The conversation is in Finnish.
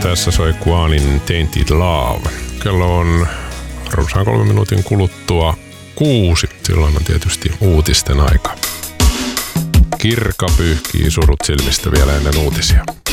Tässä soi Quanin Tainted Love. Kello on runsaan 3 minuutin kuluttua 6. Silloin on tietysti uutisten aika. Kirka pyyhkii surut silmistä vielä ennen uutisia.